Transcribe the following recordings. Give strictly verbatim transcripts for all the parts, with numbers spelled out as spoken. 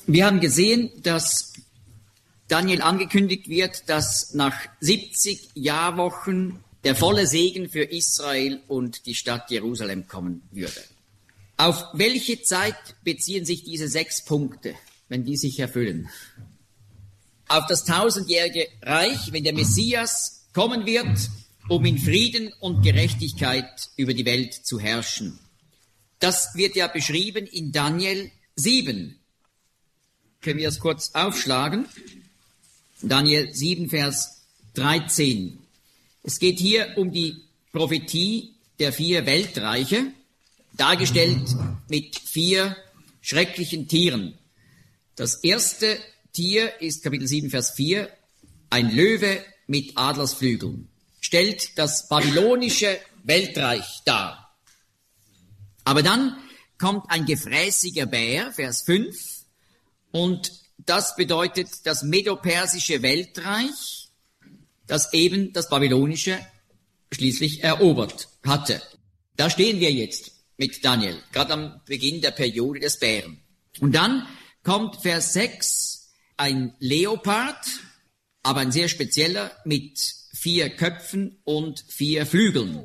Wir haben gesehen, dass Daniel angekündigt wird, dass nach siebzig Jahrwochen der volle Segen für Israel und die Stadt Jerusalem kommen würde. Auf welche Zeit beziehen sich diese sechs Punkte, wenn die sich erfüllen? Auf das tausendjährige Reich, wenn der Messias kommen wird, um in Frieden und Gerechtigkeit über die Welt zu herrschen. Das wird ja beschrieben in Daniel sieben. Können wir das kurz aufschlagen? Daniel sieben, Vers dreizehn. Es geht hier um die Prophetie der vier Weltreiche, dargestellt mit vier schrecklichen Tieren. Das erste Tier ist Kapitel sieben, Vers vier, ein Löwe mit Adlersflügeln, stellt das babylonische Weltreich dar. Aber dann kommt ein gefräßiger Bär, Vers fünf, und das bedeutet das medopersische Weltreich, das eben das babylonische schließlich erobert hatte. Da stehen wir jetzt mit Daniel, gerade am Beginn der Periode des Bären. Und dann kommt Vers sechs, ein Leopard, aber ein sehr spezieller, mit vier Köpfen und vier Flügeln.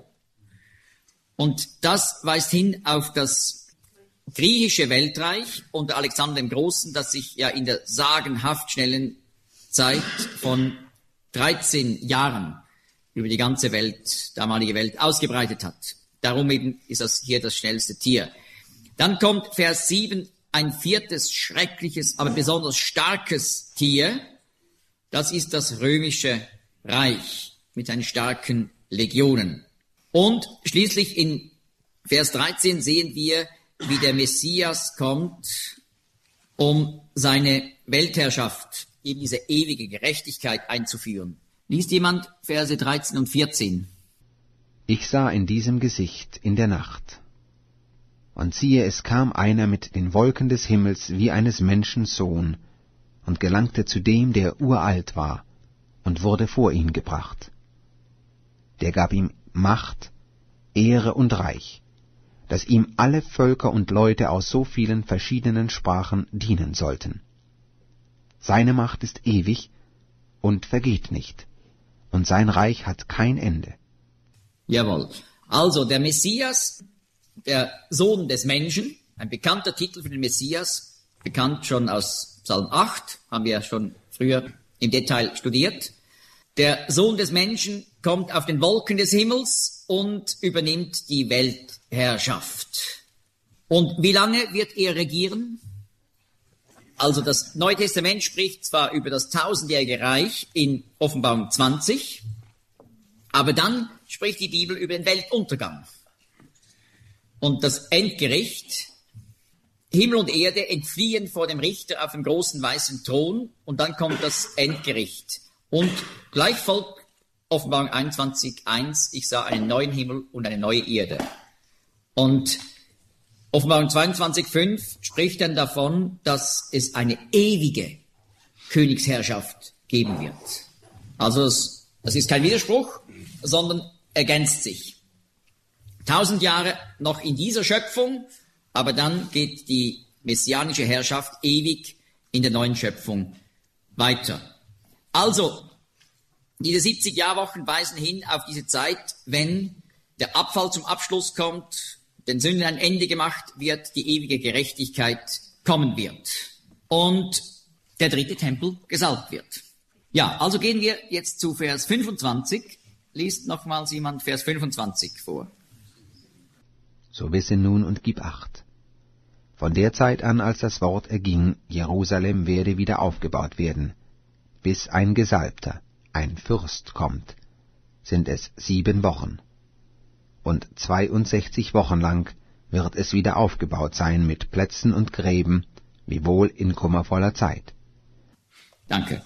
Und das weist hin auf das griechische Weltreich unter Alexander dem Großen, das sich ja in der sagenhaft schnellen Zeit von dreizehn Jahren über die ganze Welt, damalige Welt, ausgebreitet hat. Darum eben ist das hier das schnellste Tier. Dann kommt Vers sieben, ein viertes schreckliches, aber besonders starkes Tier. Das ist das römische Reich mit seinen starken Legionen. Und schließlich in Vers dreizehn sehen wir, wie der Messias kommt, um seine Weltherrschaft, eben diese ewige Gerechtigkeit einzuführen. Liest jemand Verse dreizehn und vierzehn? Ich sah in diesem Gesicht in der Nacht. Und siehe, es kam einer mit den Wolken des Himmels wie eines Menschen Sohn und gelangte zu dem, der uralt war, und wurde vor ihn gebracht. Der gab ihm Macht, Ehre und Reich, dass ihm alle Völker und Leute aus so vielen verschiedenen Sprachen dienen sollten. Seine Macht ist ewig und vergeht nicht, und sein Reich hat kein Ende. Jawohl. Also der Messias, der Sohn des Menschen, ein bekannter Titel für den Messias, bekannt schon aus Psalm acht, haben wir schon früher im Detail studiert. Der Sohn des Menschen kommt auf den Wolken des Himmels und übernimmt die Weltherrschaft. Und wie lange wird er regieren? Also das Neue Testament spricht zwar über das tausendjährige Reich in Offenbarung zwanzig, aber dann spricht die Bibel über den Weltuntergang. Und das Endgericht, Himmel und Erde entfliehen vor dem Richter auf dem großen weißen Thron und dann kommt das Endgericht. Und gleich folgt Offenbarung einundzwanzig, eins, ich sah einen neuen Himmel und eine neue Erde. Und Offenbarung zweiundzwanzig, fünf spricht dann davon, dass es eine ewige Königsherrschaft geben wird. Also das, das ist kein Widerspruch, sondern ergänzt sich. Tausend Jahre noch in dieser Schöpfung, aber dann geht die messianische Herrschaft ewig in der neuen Schöpfung weiter. Also, diese siebzig Jahrwochen weisen hin auf diese Zeit, wenn der Abfall zum Abschluss kommt, den Sünden ein Ende gemacht wird, die ewige Gerechtigkeit kommen wird und der dritte Tempel gesalbt wird. Ja, also gehen wir jetzt zu Vers fünfundzwanzig. Liest nochmals jemand Vers fünfundzwanzig vor. So wisse nun und gib Acht. Von der Zeit an, als das Wort erging, Jerusalem werde wieder aufgebaut werden, bis ein Gesalbter, ein Fürst kommt, sind es sieben Wochen. Und zweiundsechzig Wochen lang wird es wieder aufgebaut sein mit Plätzen und Gräben, wiewohl in kummervoller Zeit. Danke.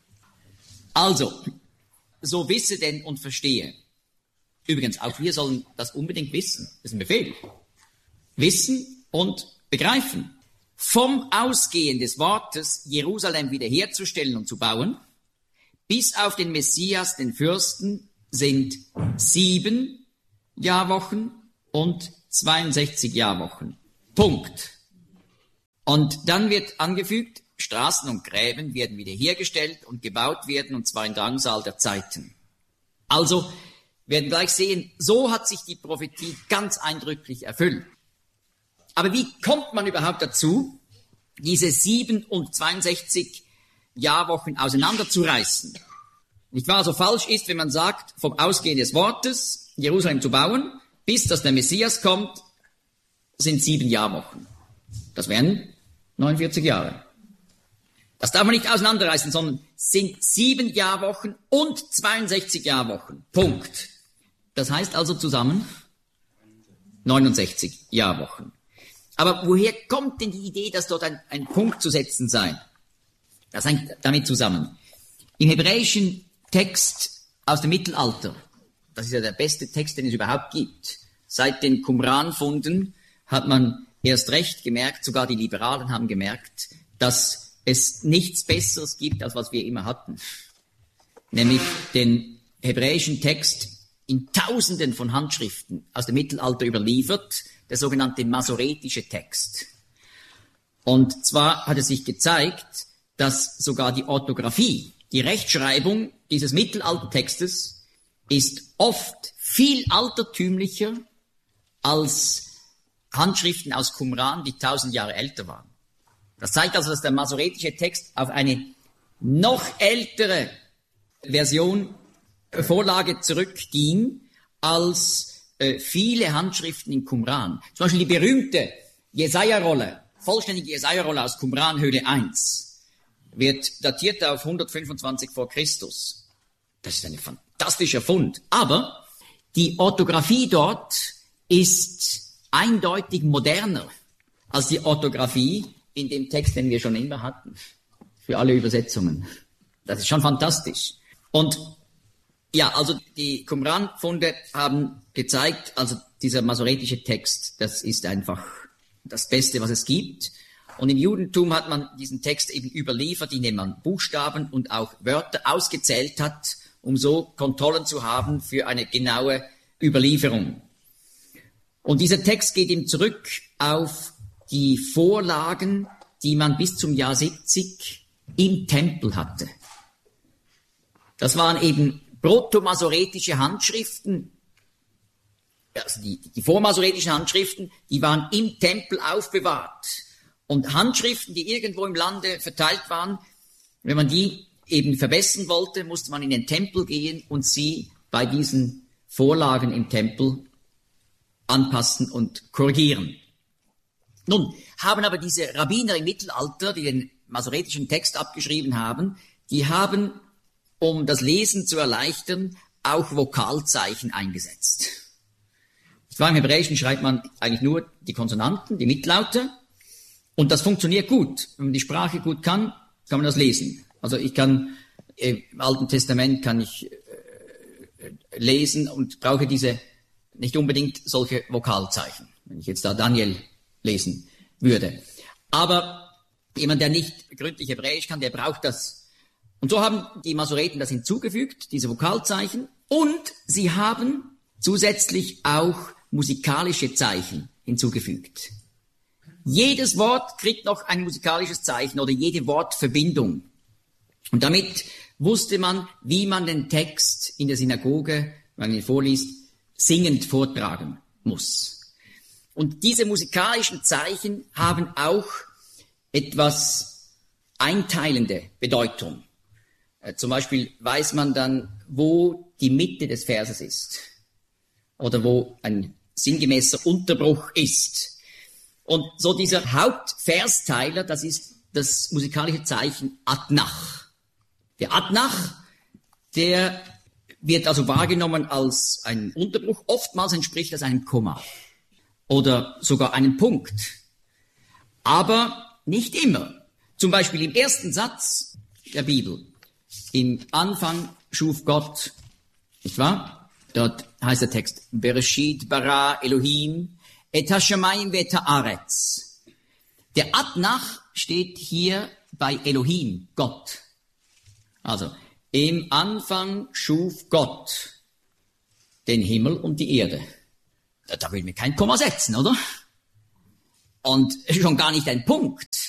Also, so wisse denn und verstehe. Übrigens, auch wir sollen das unbedingt wissen. Das ist ein Befehl. Wissen und begreifen. Vom Ausgehen des Wortes, Jerusalem wiederherzustellen und zu bauen, bis auf den Messias, den Fürsten, sind sieben Jahrwochen und zweiundsechzig Jahrwochen. Punkt. Und dann wird angefügt, Straßen und Gräben werden wiederhergestellt und gebaut werden, und zwar in Drangsal der Zeiten. Also, wir werden gleich sehen, so hat sich die Prophetie ganz eindrücklich erfüllt. Aber wie kommt man überhaupt dazu, diese sieben und zweiundsechzig Jahrwochen auseinanderzureißen? Nicht wahr? So falsch ist, wenn man sagt, vom Ausgehen des Wortes, Jerusalem zu bauen, bis dass der Messias kommt, sind sieben Jahrwochen. Das wären neunundvierzig Jahre. Das darf man nicht auseinanderreißen, sondern sind sieben Jahrwochen und zweiundsechzig Jahrwochen. Punkt. Das heißt also zusammen neunundsechzig Jahrwochen. Aber woher kommt denn die Idee, dass dort ein, ein Punkt zu setzen sei? Das hängt damit zusammen. Im hebräischen Text aus dem Mittelalter, das ist ja der beste Text, den es überhaupt gibt, seit den Qumran-Funden hat man erst recht gemerkt, sogar die Liberalen haben gemerkt, dass es nichts Besseres gibt, als was wir immer hatten. Nämlich den hebräischen Text in Tausenden von Handschriften aus dem Mittelalter überliefert, der sogenannte masoretische Text. Und zwar hat es sich gezeigt, dass sogar die Orthographie, die Rechtschreibung dieses Mittelaltertextes ist oft viel altertümlicher als Handschriften aus Qumran, die tausend Jahre älter waren. Das zeigt also, dass der masoretische Text auf eine noch ältere Version, äh, Vorlage zurückging, als äh, viele Handschriften in Qumran. Zum Beispiel die berühmte Jesaja-Rolle, vollständige Jesaja-Rolle aus Qumran, Höhle eins, wird datiert auf hundertfünfundzwanzig vor Christus. Das ist ein fantastischer Fund. Aber die Orthographie dort ist eindeutig moderner als die Orthographie in dem Text, den wir schon immer hatten, für alle Übersetzungen. Das ist schon fantastisch. Und ja, also die Qumran-Funde haben gezeigt, also dieser masoretische Text, das ist einfach das Beste, was es gibt. Und im Judentum hat man diesen Text eben überliefert, indem man Buchstaben und auch Wörter ausgezählt hat, um so Kontrollen zu haben für eine genaue Überlieferung. Und dieser Text geht ihm zurück auf die Vorlagen, die man bis zum Jahr siebzig im Tempel hatte. Das waren eben protomasoretische Handschriften, also die, die vormasoretischen Handschriften, die waren im Tempel aufbewahrt. Und Handschriften, die irgendwo im Lande verteilt waren, wenn man die eben verbessern wollte, musste man in den Tempel gehen und sie bei diesen Vorlagen im Tempel anpassen und korrigieren. Nun haben aber diese Rabbiner im Mittelalter, die den masoretischen Text abgeschrieben haben, die haben, um das Lesen zu erleichtern, auch Vokalzeichen eingesetzt. Im Hebräischen schreibt man eigentlich nur die Konsonanten, die Mitlaute, und das funktioniert gut. Wenn man die Sprache gut kann, kann man das lesen. Also ich kann, im Alten Testament kann ich äh, lesen und brauche diese, nicht unbedingt solche Vokalzeichen, wenn ich jetzt da Daniel lesen würde. Aber jemand, der nicht gründlich Hebräisch kann, der braucht das. Und so haben die Masoreten das hinzugefügt, diese Vokalzeichen, und sie haben zusätzlich auch musikalische Zeichen hinzugefügt. Jedes Wort kriegt noch ein musikalisches Zeichen oder jede Wortverbindung. Und damit wusste man, wie man den Text in der Synagoge, wenn man ihn vorliest, singend vortragen muss. Und diese musikalischen Zeichen haben auch etwas einteilende Bedeutung. Äh, zum Beispiel weiß man dann, wo die Mitte des Verses ist oder wo ein sinngemäßer Unterbruch ist. Und so dieser Hauptversteiler, das ist das musikalische Zeichen Adnach. Der Adnach, der wird also wahrgenommen als ein Unterbruch. Oftmals entspricht das einem Komma oder sogar einem Punkt. Aber nicht immer. Zum Beispiel im ersten Satz der Bibel. Im Anfang schuf Gott, nicht wahr? Dort heißt der Text, Bereshit bara Elohim et hashamayim vet haaretz. Der Adnach steht hier bei Elohim, Gott. Also, im Anfang schuf Gott den Himmel und die Erde. Da will mir kein Komma setzen, oder? Und schon gar nicht ein Punkt.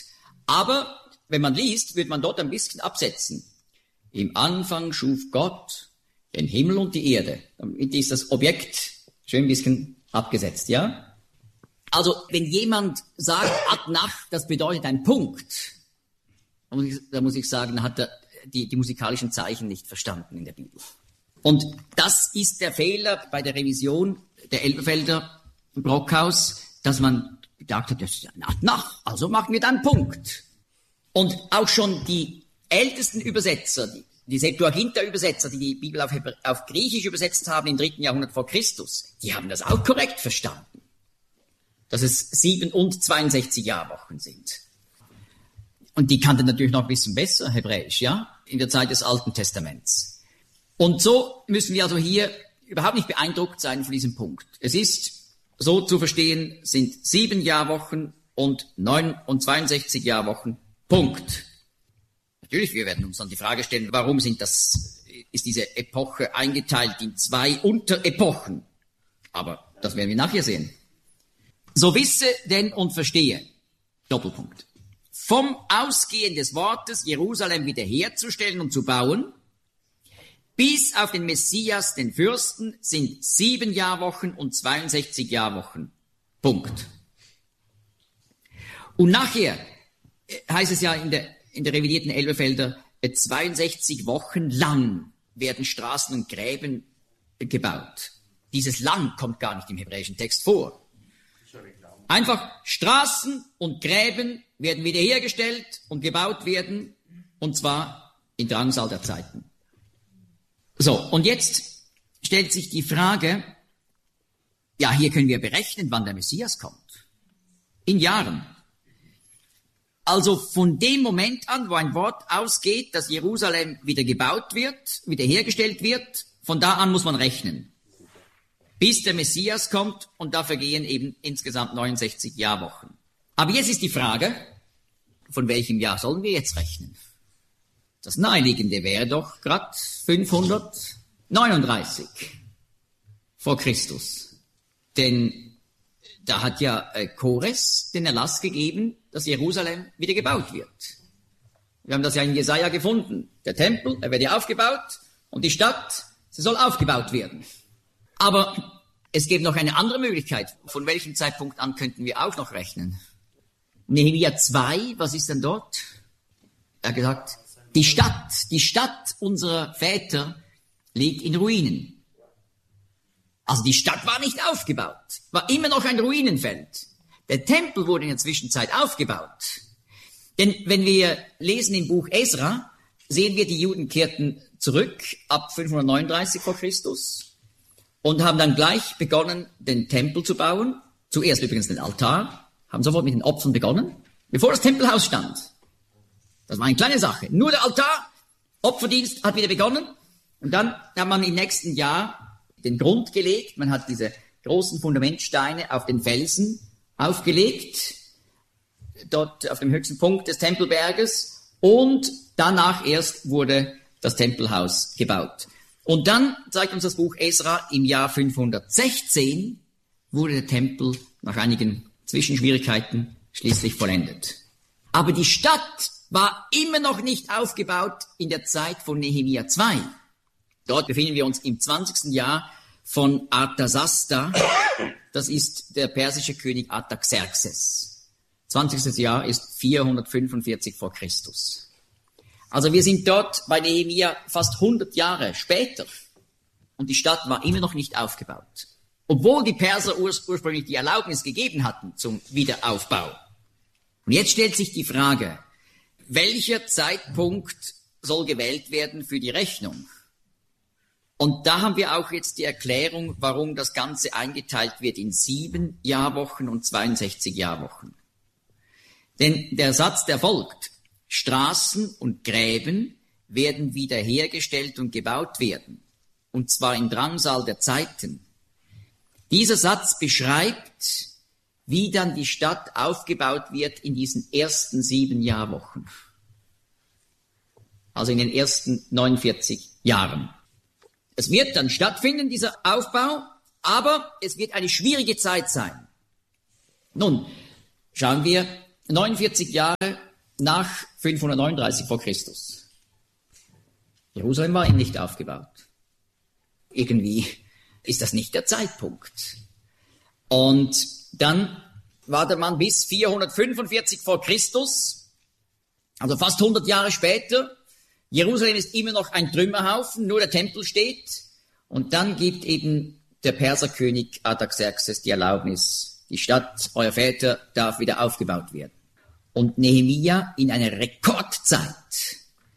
Aber wenn man liest, wird man dort ein bisschen absetzen. Im Anfang schuf Gott den Himmel und die Erde. Damit ist das Objekt schön ein bisschen abgesetzt, ja? Also, wenn jemand sagt, ad nach, das bedeutet ein Punkt, da muss ich, da muss ich sagen, da hat er die, die musikalischen Zeichen nicht verstanden in der Bibel. Und das ist der Fehler bei der Revision der Elberfelder Brockhaus, dass man gedacht hat, das ist ein ad nach, also machen wir da einen Punkt. Und auch schon die ältesten Übersetzer, die, die Septuaginta-Übersetzer, die die Bibel auf, auf Griechisch übersetzt haben im dritten Jahrhundert vor Christus, die haben das auch korrekt verstanden, dass es sieben und zweiundsechzig Jahrwochen sind. Und die kannten natürlich noch ein bisschen besser Hebräisch, ja, in der Zeit des Alten Testaments. Und so müssen wir also hier überhaupt nicht beeindruckt sein von diesem Punkt. Es ist so zu verstehen, sind sieben Jahrwochen und neun und zweiundsechzig Jahrwochen, Punkt. Natürlich, wir werden uns dann die Frage stellen, warum sind das, ist diese Epoche eingeteilt in zwei Unterepochen? Aber das werden wir nachher sehen. So wisse denn und verstehe, Doppelpunkt, vom Ausgehen des Wortes, Jerusalem wiederherzustellen und zu bauen, bis auf den Messias, den Fürsten, sind sieben Jahrwochen und zweiundsechzig Jahrwochen. Punkt. Und nachher heißt es ja in der, in der revidierten Elberfelder, zweiundsechzig Wochen lang werden Straßen und Gräben gebaut. Dieses lang kommt gar nicht im hebräischen Text vor. Einfach Straßen und Gräben werden wiederhergestellt und gebaut werden, und zwar in Drangsal der Zeiten. So, und jetzt stellt sich die Frage, ja, hier können wir berechnen, wann der Messias kommt. In Jahren. Also von dem Moment an, wo ein Wort ausgeht, dass Jerusalem wieder gebaut wird, wiederhergestellt wird, von da an muss man rechnen. Bis der Messias kommt, und da vergehen eben insgesamt neunundsechzig Jahrwochen. Aber jetzt ist die Frage, von welchem Jahr sollen wir jetzt rechnen? Das Naheliegende wäre doch gerade fünfhundertneununddreißig vor Christus. Denn da hat ja äh, Kores den Erlass gegeben, dass Jerusalem wieder gebaut wird. Wir haben das ja in Jesaja gefunden. Der Tempel, er wird ja aufgebaut, und die Stadt, sie soll aufgebaut werden. Aber es gibt noch eine andere Möglichkeit. Von welchem Zeitpunkt an könnten wir auch noch rechnen? Nehemia zwei, was ist denn dort? Er hat gesagt, die Stadt, die Stadt unserer Väter liegt in Ruinen. Also die Stadt war nicht aufgebaut, war immer noch ein Ruinenfeld. Der Tempel wurde in der Zwischenzeit aufgebaut. Denn wenn wir lesen im Buch Esra, sehen wir, die Juden kehrten zurück ab fünfhundertneununddreißig vor Christus und haben dann gleich begonnen, den Tempel zu bauen. Zuerst übrigens den Altar, haben sofort mit den Opfern begonnen, bevor das Tempelhaus stand. Das war eine kleine Sache. Nur der Altar, Opferdienst hat wieder begonnen, und dann hat man im nächsten Jahr den Grund gelegt. Man hat diese großen Fundamentsteine auf den Felsen aufgelegt, dort auf dem höchsten Punkt des Tempelberges, und danach erst wurde das Tempelhaus gebaut. Und dann zeigt uns das Buch Esra, im Jahr fünfhundertsechzehn wurde der Tempel nach einigen Zwischenschwierigkeiten schließlich vollendet. Aber die Stadt war immer noch nicht aufgebaut in der Zeit von Nehemia zwei. Dort befinden wir uns im zwanzigsten Jahr von Artasasta. Das ist der persische König Artaxerxes. zwanzigstes Jahr ist vierhundertfünfundvierzig vor Christus. Also wir sind dort bei Nehemia fast hundert Jahre später. Und die Stadt war immer noch nicht aufgebaut. Obwohl die Perser urs- ursprünglich die Erlaubnis gegeben hatten zum Wiederaufbau. Und jetzt stellt sich die Frage, welcher Zeitpunkt soll gewählt werden für die Rechnung? Und da haben wir auch jetzt die Erklärung, warum das Ganze eingeteilt wird in sieben Jahrwochen und zweiundsechzig Jahrwochen. Denn der Satz, der folgt, Straßen und Gräben werden wiederhergestellt und gebaut werden, und zwar im Drangsal der Zeiten. Dieser Satz beschreibt, wie dann die Stadt aufgebaut wird in diesen ersten sieben Jahrwochen. Also in den ersten neunundvierzig Jahren. Es wird dann stattfinden, dieser Aufbau, aber es wird eine schwierige Zeit sein. Nun, schauen wir, neunundvierzig Jahre nach fünfhundertneununddreißig vor Christus. Jerusalem war ihm nicht aufgebaut. Irgendwie ist das nicht der Zeitpunkt. Und dann wartet man bis vierhundertfünfundvierzig vor Christus, also fast hundert Jahre später. Jerusalem ist immer noch ein Trümmerhaufen, nur der Tempel steht. Und dann gibt eben der Perserkönig Artaxerxes die Erlaubnis, die Stadt eurer Väter darf wieder aufgebaut werden. Und Nehemia in einer Rekordzeit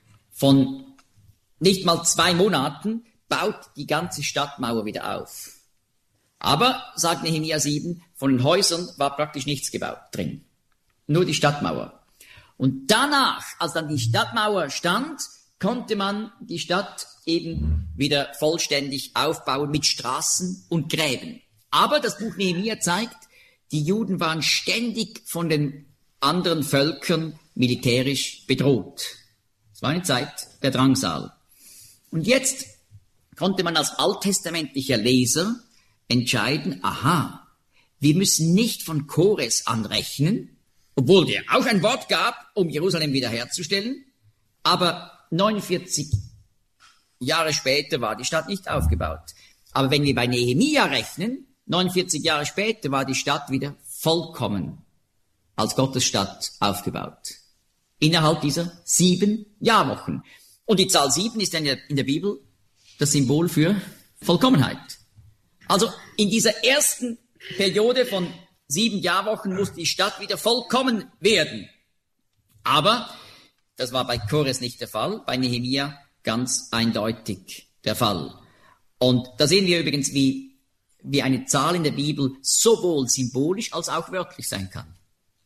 von nicht mal zwei Monaten baut die ganze Stadtmauer wieder auf. Aber, sagt Nehemia sieben, von den Häusern war praktisch nichts gebaut drin. Nur die Stadtmauer. Und danach, als dann die Stadtmauer stand, konnte man die Stadt eben wieder vollständig aufbauen mit Straßen und Gräben. Aber das Buch Nehemia zeigt, die Juden waren ständig von den anderen Völkern militärisch bedroht. Es war eine Zeit der Drangsal. Und jetzt konnte man als alttestamentlicher Leser entscheiden, aha, wir müssen nicht von Kores anrechnen, obwohl der auch ein Wort gab, um Jerusalem wiederherzustellen, aber neunundvierzig Jahre später war die Stadt nicht aufgebaut. Aber wenn wir bei Nehemia rechnen, neunundvierzig Jahre später war die Stadt wieder vollkommen als Gottes Stadt aufgebaut. Innerhalb dieser sieben Jahrwochen. Und die Zahl sieben ist in der, in der Bibel das Symbol für Vollkommenheit. Also in dieser ersten Periode von sieben Jahrwochen muss die Stadt wieder vollkommen werden. Aber das war bei Kores nicht der Fall, bei Nehemia ganz eindeutig der Fall. Und da sehen wir übrigens, wie, wie eine Zahl in der Bibel sowohl symbolisch als auch wörtlich sein kann.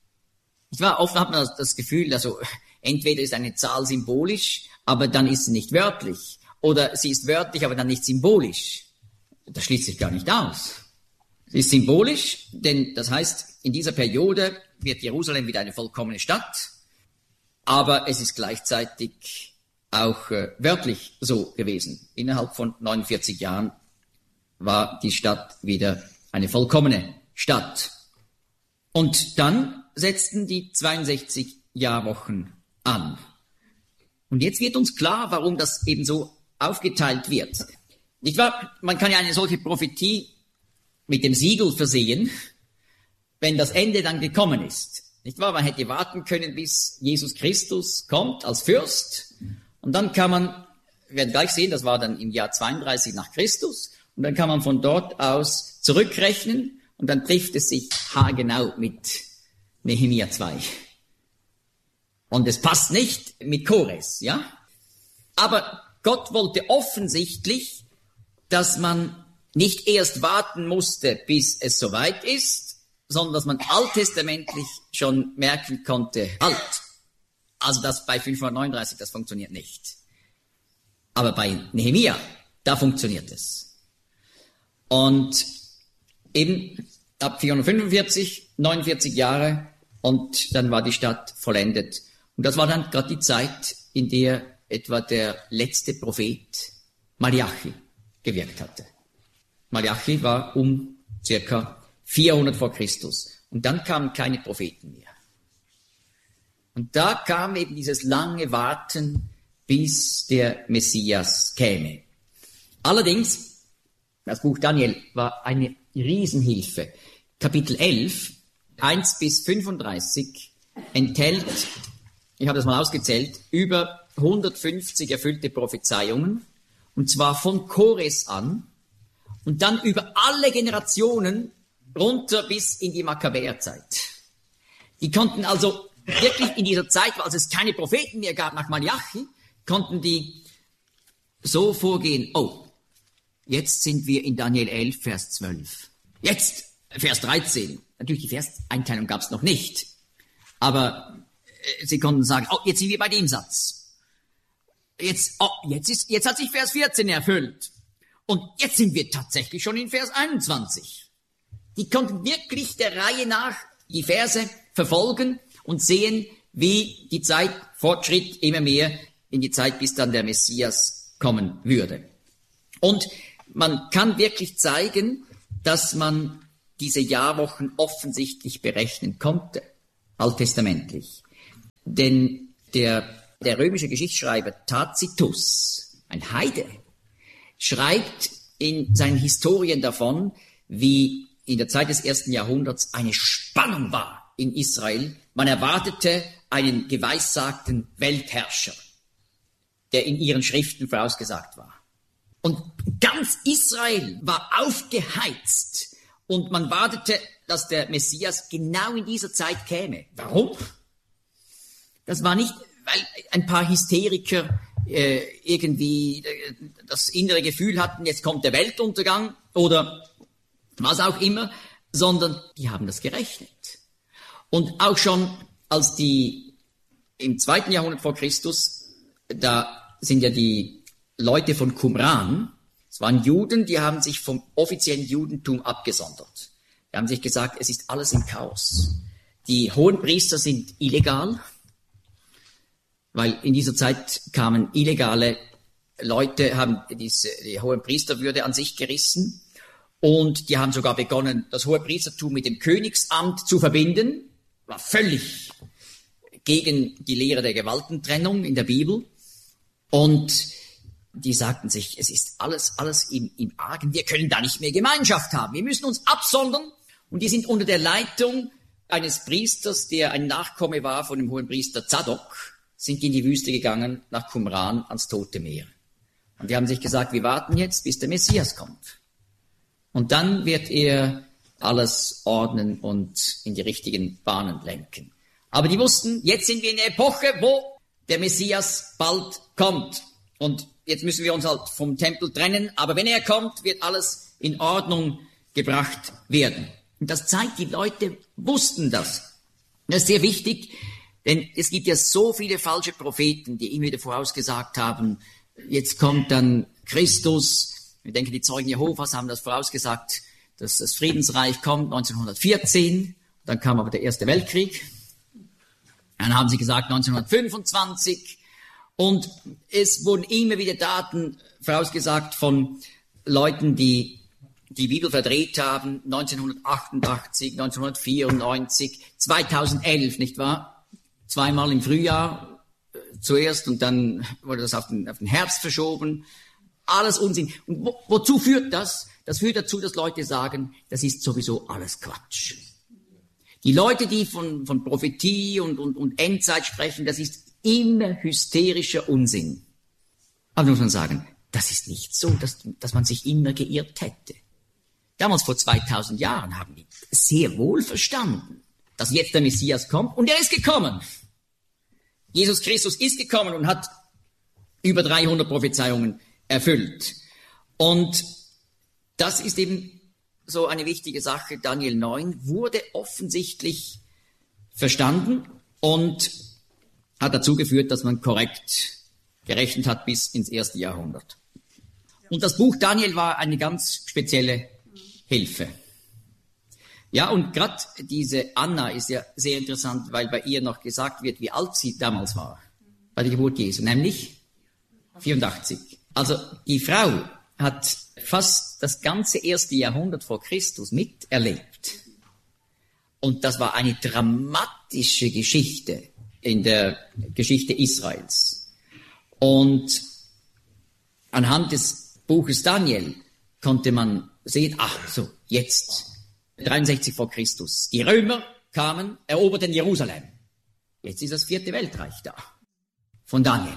Ich war, oft hat man das, das Gefühl, also entweder ist eine Zahl symbolisch, aber dann ist sie nicht wörtlich. Oder sie ist wörtlich, aber dann nicht symbolisch. Das schließt sich gar nicht aus. Sie ist symbolisch, denn das heißt, in dieser Periode wird Jerusalem wieder eine vollkommene Stadt, aber es ist gleichzeitig auch äh, wörtlich so gewesen. Innerhalb von neunundvierzig Jahren war die Stadt wieder eine vollkommene Stadt. Und dann setzten die zweiundsechzig Jahrwochen an. Und jetzt wird uns klar, warum das eben so aufgeteilt wird. Nicht wahr? Man kann ja eine solche Prophetie mit dem Siegel versehen, wenn das Ende dann gekommen ist. Nicht wahr? Man hätte warten können, bis Jesus Christus kommt als Fürst. Und dann kann man, wir werden gleich sehen, das war dann im Jahr zweiunddreißig nach Christus. Und dann kann man von dort aus zurückrechnen. Und dann trifft es sich haargenau mit Nehemia zwei. Und es passt nicht mit Kores, ja? Aber Gott wollte offensichtlich, dass man nicht erst warten musste, bis es soweit ist, sondern dass man alttestamentlich schon merken konnte, halt. Also das bei fünfhundertneununddreißig, das funktioniert nicht. Aber bei Nehemia, da funktioniert es. Und eben ab vierhundertfünfundvierzig, neunundvierzig Jahre, und dann war die Stadt vollendet. Und das war dann gerade die Zeit, in der etwa der letzte Prophet Malachi gewirkt hatte. Malachi war um circa vierhundert vor Christus. Und dann kamen keine Propheten mehr. Und da kam eben dieses lange Warten, bis der Messias käme. Allerdings, das Buch Daniel war eine Riesenhilfe. Kapitel elf, eins bis fünfunddreißig, enthält, ich habe das mal ausgezählt, über hundertfünfzig erfüllte Prophezeiungen, und zwar von Kores an, und dann über alle Generationen runter bis in die Makkabäerzeit. Die konnten also wirklich in dieser Zeit, als es keine Propheten mehr gab nach Malachi, konnten die so vorgehen, oh, jetzt sind wir in Daniel elf, Vers zwölf. Jetzt, Vers dreizehn. Natürlich, die Verseinteilung gab es noch nicht. Aber äh, sie konnten sagen, oh, jetzt sind wir bei dem Satz. Jetzt, oh, jetzt ist, jetzt hat sich Vers vierzehn erfüllt. Und jetzt sind wir tatsächlich schon in Vers einundzwanzig. Die konnten wirklich der Reihe nach die Verse verfolgen und sehen, wie die Zeit fortschritt, immer mehr in die Zeit, bis dann der Messias kommen würde. Und man kann wirklich zeigen, dass man diese Jahrwochen offensichtlich berechnen konnte, alttestamentlich. Denn der, der römische Geschichtsschreiber Tacitus, ein Heide, schreibt in seinen Historien davon, wie in der Zeit des ersten Jahrhunderts eine Spannung war in Israel. Man erwartete einen geweissagten Weltherrscher, der in ihren Schriften vorausgesagt war. Und ganz Israel war aufgeheizt und man wartete, dass der Messias genau in dieser Zeit käme. Warum? Das war nicht, weil ein paar Hysteriker äh, irgendwie äh, das innere Gefühl hatten, jetzt kommt der Weltuntergang oder was auch immer, sondern die haben das gerechnet. Und auch schon als die im zweiten Jahrhundert vor Christus, da sind ja die Leute von Qumran, es waren Juden, die haben sich vom offiziellen Judentum abgesondert. Die haben sich gesagt, es ist alles im Chaos. Die Hohenpriester sind illegal, weil in dieser Zeit kamen illegale Leute, haben diese, die Hohenpriesterwürde an sich gerissen und die haben sogar begonnen, das Hohepriestertum mit dem Königsamt zu verbinden. War völlig gegen die Lehre der Gewaltentrennung in der Bibel. Und die sagten sich, es ist alles, alles im, im Argen. Wir können da nicht mehr Gemeinschaft haben. Wir müssen uns absondern. Und die sind unter der Leitung eines Priesters, der ein Nachkomme war von dem Hohenpriester Zadok, sind in die Wüste gegangen, nach Qumran, ans Tote Meer. Und die haben sich gesagt, wir warten jetzt, bis der Messias kommt. Und dann wird er alles ordnen und in die richtigen Bahnen lenken. Aber die wussten, jetzt sind wir in der Epoche, wo der Messias bald kommt. Und jetzt müssen wir uns halt vom Tempel trennen. Aber wenn er kommt, wird alles in Ordnung gebracht werden. Und das zeigt, die Leute wussten das. Das ist sehr wichtig, denn es gibt ja so viele falsche Propheten, die immer wieder vorausgesagt haben, jetzt kommt dann Christus. Ich denke, die Zeugen Jehovas haben das vorausgesagt, dass das Friedensreich kommt neunzehnhundertvierzehn. Dann kam aber der Erste Weltkrieg. Dann haben sie gesagt neunzehnhundertfünfundzwanzig. Und es wurden immer wieder Daten vorausgesagt von Leuten, die die Bibel verdreht haben, neunzehnhundertachtundachtzig, neunzehnhundertvierundneunzig, zweitausendelf, nicht wahr? Zweimal im Frühjahr äh, zuerst und dann wurde das auf den, auf den Herbst verschoben. Alles Unsinn. Und wo, wozu führt das? Das führt dazu, dass Leute sagen, das ist sowieso alles Quatsch. Die Leute, die von, von Prophetie und, und, und Endzeit sprechen, das ist immer hysterischer Unsinn. Aber da muss man sagen, das ist nicht so, dass, dass man sich immer geirrt hätte. Damals vor zweitausend Jahren haben die sehr wohl verstanden, dass jetzt der Messias kommt und er ist gekommen. Jesus Christus ist gekommen und hat über dreihundert Prophezeiungen erfüllt. Und das ist eben so eine wichtige Sache. Daniel neun wurde offensichtlich verstanden und hat dazu geführt, dass man korrekt gerechnet hat bis ins erste Jahrhundert. Und das Buch Daniel war eine ganz spezielle Hilfe. Ja, und gerade diese Anna ist ja sehr interessant, weil bei ihr noch gesagt wird, wie alt sie damals war, bei der Geburt Jesu, nämlich vierundachtzig. Also die Frau hat fast das ganze erste Jahrhundert vor Christus miterlebt. Und das war eine dramatische Geschichte in der Geschichte Israels. Und anhand des Buches Daniel konnte man sehen, ach so, jetzt, dreiundsechzig vor Christus, die Römer kamen, eroberten Jerusalem. Jetzt ist das vierte Weltreich da, von Daniel.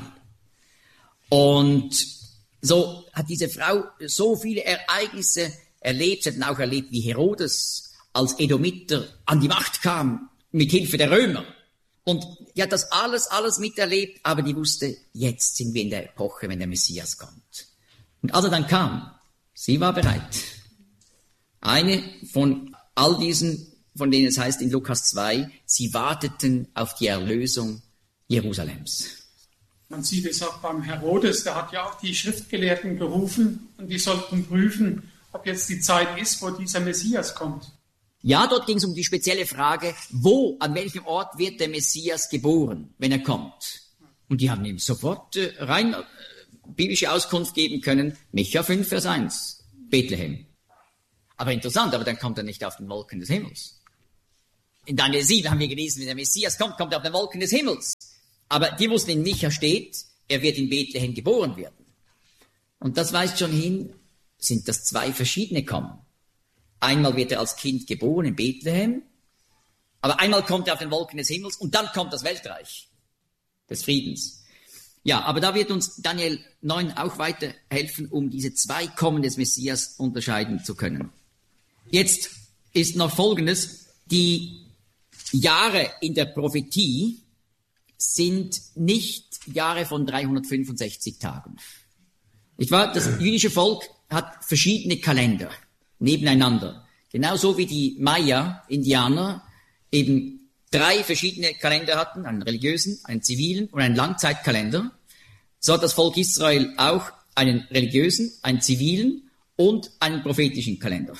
Und so hat diese Frau so viele Ereignisse erlebt. Sie hat auch erlebt, wie Herodes als Edomiter an die Macht kam, mit Hilfe der Römer. Und die hat das alles, alles miterlebt, aber die wusste, jetzt sind wir in der Epoche, wenn der Messias kommt. Und als er dann kam, sie war bereit. Eine von all diesen, von denen es heißt in Lukas zwei, sie warteten auf die Erlösung Jerusalems. Man sieht es auch beim Herodes, der hat ja auch die Schriftgelehrten gerufen und die sollten prüfen, ob jetzt die Zeit ist, wo dieser Messias kommt. Ja, dort ging es um die spezielle Frage, wo, an welchem Ort wird der Messias geboren, wenn er kommt? Und die haben ihm sofort äh, rein äh, biblische Auskunft geben können, Micha fünf, Vers eins, Bethlehem. Aber interessant, aber dann kommt er nicht auf den Wolken des Himmels. In Daniel sieben haben wir gelesen, wenn der Messias kommt, kommt er auf den Wolken des Himmels. Aber die wussten, in Micha steht, er wird in Bethlehem geboren werden. Und das weist schon hin, sind das zwei verschiedene Kommen. Einmal wird er als Kind geboren in Bethlehem, aber einmal kommt er auf den Wolken des Himmels und dann kommt das Weltreich des Friedens. Ja, aber da wird uns Daniel neun auch weiterhelfen, um diese zwei Kommen des Messias unterscheiden zu können. Jetzt ist noch Folgendes: Die Jahre in der Prophetie sind nicht Jahre von dreihundertfünfundsechzig Tagen. Nicht wahr? Das jüdische Volk hat verschiedene Kalender nebeneinander. Genauso wie die Maya-Indianer eben drei verschiedene Kalender hatten, einen religiösen, einen zivilen und einen Langzeitkalender. So hat das Volk Israel auch einen religiösen, einen zivilen und einen prophetischen Kalender.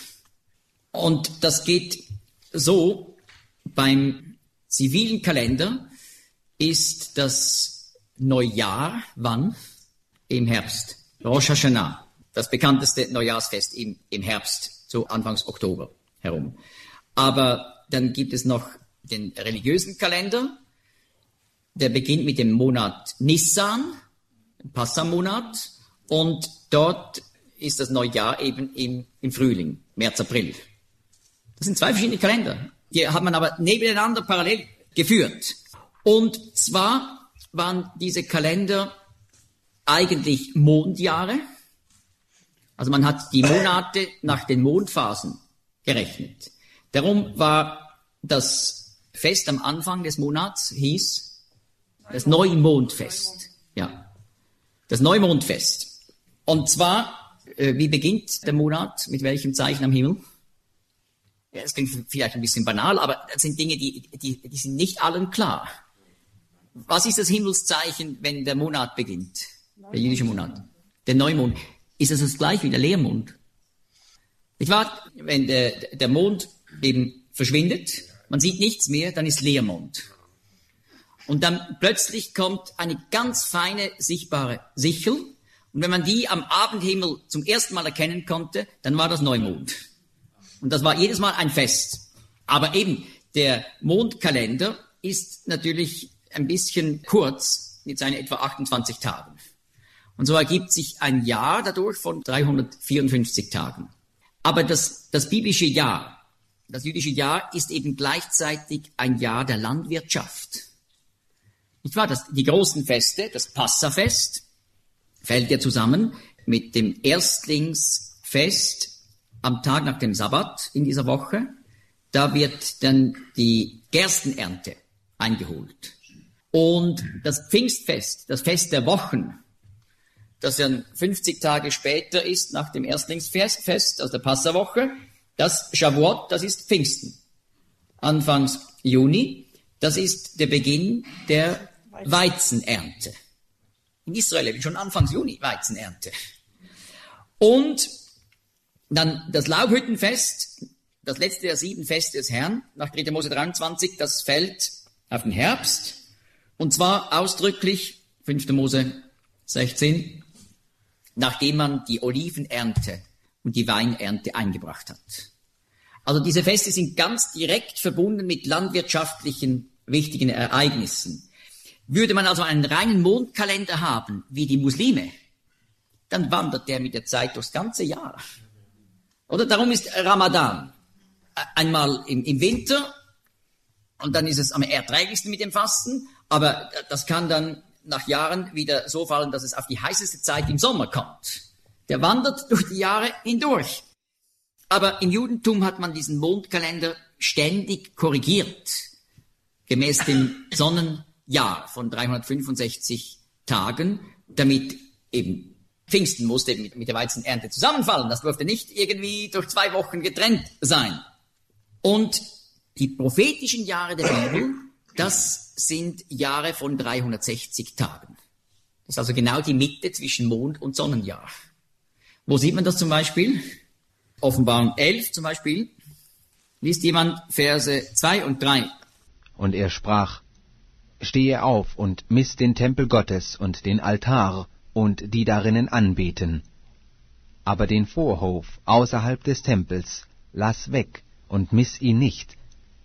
Und das geht so: Beim zivilen Kalender ist das Neujahr wann? Im Herbst. Rosh Hashanah, das bekannteste Neujahrsfest im, im Herbst, so Anfangs Oktober herum. Aber dann gibt es noch den religiösen Kalender, der beginnt mit dem Monat Nissan, dem Passamonat, und dort ist das Neujahr eben im, im Frühling, März, April. Das sind zwei verschiedene Kalender. Die hat man aber nebeneinander parallel geführt. Und zwar waren diese Kalender eigentlich Mondjahre. Also man hat die Monate nach den Mondphasen gerechnet. Darum war das Fest am Anfang des Monats, hieß das Neumondfest. Ja, das Neumondfest. Und zwar, äh, wie beginnt der Monat? Mit welchem Zeichen am Himmel? Ja, das klingt vielleicht ein bisschen banal, aber das sind Dinge, die, die, die sind nicht allen klar. Was ist das Himmelszeichen, wenn der Monat beginnt? Der jüdische Monat. Der Neumond. Ist das das gleiche wie der Leermond? Nicht wahr? Wenn der, der Mond eben verschwindet, man sieht nichts mehr, dann ist Leermond. Und dann plötzlich kommt eine ganz feine, sichtbare Sichel. Und wenn man die am Abendhimmel zum ersten Mal erkennen konnte, dann war das Neumond. Und das war jedes Mal ein Fest. Aber eben, der Mondkalender ist natürlich ein bisschen kurz mit seinen etwa achtundzwanzig Tagen. Und so ergibt sich ein Jahr dadurch von dreihundertvierundfünfzig Tagen. Aber das, das biblische Jahr, das jüdische Jahr ist eben gleichzeitig ein Jahr der Landwirtschaft. Nicht wahr? Das, die großen Feste, das Passafest, fällt ja zusammen mit dem Erstlingsfest am Tag nach dem Sabbat in dieser Woche. Da wird dann die Gerstenernte eingeholt. Und das Pfingstfest, das Fest der Wochen, das dann fünfzig Tage später ist nach dem Erstlingsfest, also der Passawoche, das Shavuot, das ist Pfingsten. Anfangs Juni, das ist der Beginn der Weizenernte. In Israel schon Anfangs Juni Weizenernte. Und dann das Laubhüttenfest, das letzte der sieben Feste des Herrn, nach dritter Mose dreiundzwanzig, das fällt auf den Herbst. Und zwar ausdrücklich, fünfter Mose sechzehn, nachdem man die Olivenernte und die Weinernte eingebracht hat. Also diese Feste sind ganz direkt verbunden mit landwirtschaftlichen wichtigen Ereignissen. Würde man also einen reinen Mondkalender haben, wie die Muslime, dann wandert der mit der Zeit durchs ganze Jahr. Oder darum ist Ramadan einmal im, im Winter und dann ist es am erträglichsten mit dem Fasten, aber das kann dann nach Jahren wieder so fallen, dass es auf die heißeste Zeit im Sommer kommt. Der wandert durch die Jahre hindurch. Aber im Judentum hat man diesen Mondkalender ständig korrigiert, gemäß dem Sonnenjahr von dreihundertfünfundsechzig Tagen, damit eben Pfingsten musste mit, mit der Weizenernte zusammenfallen. Das durfte nicht irgendwie durch zwei Wochen getrennt sein. Und die prophetischen Jahre der Bibel, das sind Jahre von dreihundertsechzig Tagen. Das ist also genau die Mitte zwischen Mond- und Sonnenjahr. Wo sieht man das zum Beispiel? Offenbarung elf zum Beispiel. Liest jemand Verse zwei und drei. Und er sprach: Stehe auf und miss den Tempel Gottes und den Altar und die darinnen anbeten. Aber den Vorhof außerhalb des Tempels lass weg und miss ihn nicht,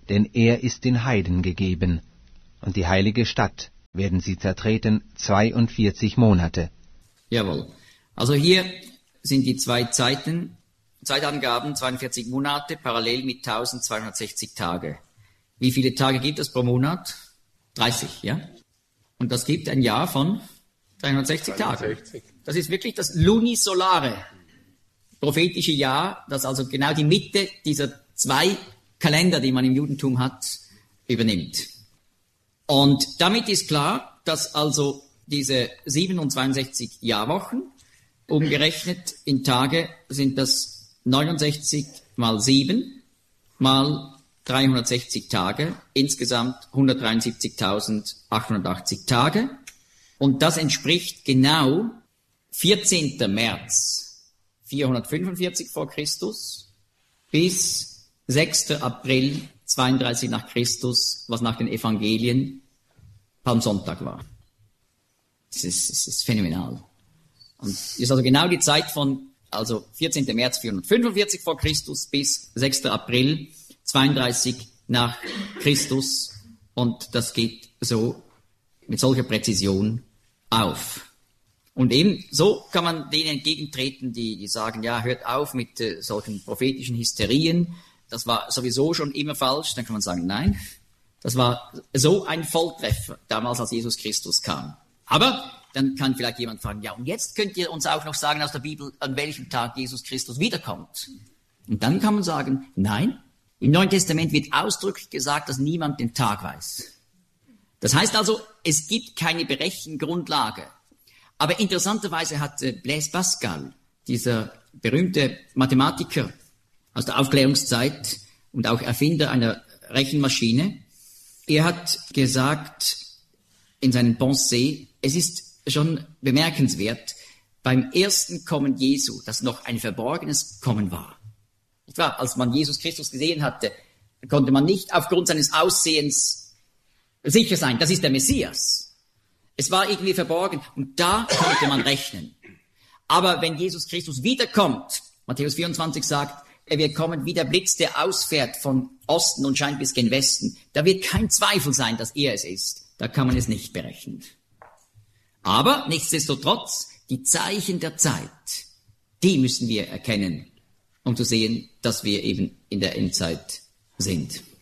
denn er ist den Heiden gegeben, und die heilige Stadt werden sie zertreten zweiundvierzig Monate. Jawohl. Also hier sind die zwei Zeiten, Zeitangaben, zweiundvierzig Monate, parallel mit eintausendzweihundertsechzig Tage. Wie viele Tage gibt es pro Monat? dreißig, ja? Und das gibt ein Jahr von dreihundertsechzig Tagen. Das ist wirklich das lunisolare prophetische Jahr, das also genau die Mitte dieser zwei Kalender, die man im Judentum hat, übernimmt. Und damit ist klar, dass also diese siebenundzwanzig Jahrwochen, umgerechnet in Tage, sind das neunundsechzig mal sieben mal dreihundertsechzig Tage, insgesamt hundertdreiundsiebzigtausendachthundertachtzig Tage. Und das entspricht genau vierzehnten März vierhundertfünfundvierzig vor Christus bis sechsten April zweiunddreißig nach Christus, was nach den Evangelien Palmsonntag war. Das ist, das ist phänomenal. Und das ist also genau die Zeit von, also vierzehnten März vierhundertfünfundvierzig vor Christus bis sechsten April zweiunddreißig nach Christus. Und das geht so mit solcher Präzision auf. Und eben so kann man denen entgegentreten, die, die sagen, ja, hört auf mit äh, solchen prophetischen Hysterien. Das war sowieso schon immer falsch. Dann kann man sagen, nein, das war so ein Volltreffer, damals als Jesus Christus kam. Aber dann kann vielleicht jemand fragen, ja, und jetzt könnt ihr uns auch noch sagen aus der Bibel, an welchem Tag Jesus Christus wiederkommt. Und dann kann man sagen, nein, im Neuen Testament wird ausdrücklich gesagt, dass niemand den Tag weiß. Das heißt also, es gibt keine Berechengrundlage. Aber interessanterweise hat äh, Blaise Pascal, dieser berühmte Mathematiker aus der Aufklärungszeit und auch Erfinder einer Rechenmaschine, er hat gesagt in seinen Pensées, es ist schon bemerkenswert, beim ersten Kommen Jesu, das noch ein verborgenes Kommen war. Nicht wahr? Als man Jesus Christus gesehen hatte, konnte man nicht aufgrund seines Aussehens sicher sein, das ist der Messias. Es war irgendwie verborgen und da konnte man rechnen. Aber wenn Jesus Christus wiederkommt, Matthäus vierundzwanzig sagt, er wird kommen wie der Blitz, der ausfährt von Osten und scheint bis gen Westen. Da wird kein Zweifel sein, dass er es ist. Da kann man es nicht berechnen. Aber nichtsdestotrotz, die Zeichen der Zeit, die müssen wir erkennen, um zu sehen, dass wir eben in der Endzeit sind.